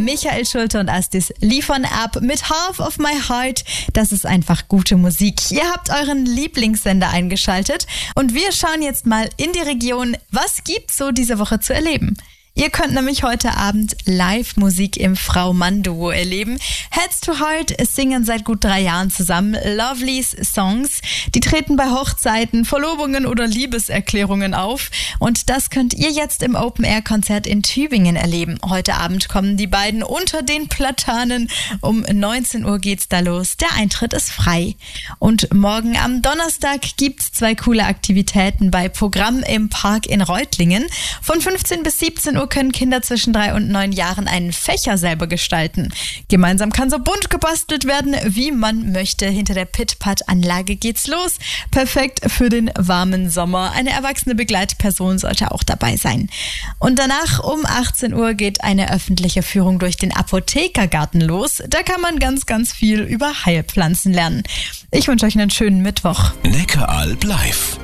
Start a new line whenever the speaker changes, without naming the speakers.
Michael Schulte und Astis liefern ab mit Half of My Heart. Das ist einfach gute Musik. Ihr habt euren Lieblingssender eingeschaltet und wir schauen jetzt mal in die Region. Was gibt's so diese Woche zu erleben? Ihr könnt nämlich heute Abend Live-Musik im Frau-Mann-Duo erleben. Heads to Heart singen seit gut 3 Jahren zusammen Lovely's Songs. Die treten bei Hochzeiten, Verlobungen oder Liebeserklärungen auf. Und das könnt ihr jetzt im Open-Air-Konzert in Tübingen erleben. Heute Abend kommen die beiden unter den Platanen. Um 19 Uhr geht's da los. Der Eintritt ist frei. Und morgen am Donnerstag gibt's 2 coole Aktivitäten bei Programm im Park in Reutlingen. Von 15 bis 17 Uhr können Kinder zwischen 3 und 9 Jahren einen Fächer selber gestalten. Gemeinsam kann so bunt gebastelt werden, wie man möchte. Hinter der Pit-Pat-Anlage geht's los. Perfekt für den warmen Sommer. Eine erwachsene Begleitperson sollte auch dabei sein. Und danach um 18 Uhr geht eine öffentliche Führung durch den Apothekergarten los. Da kann man ganz, ganz viel über Heilpflanzen lernen. Ich wünsche euch einen schönen Mittwoch.
Neckaralb live.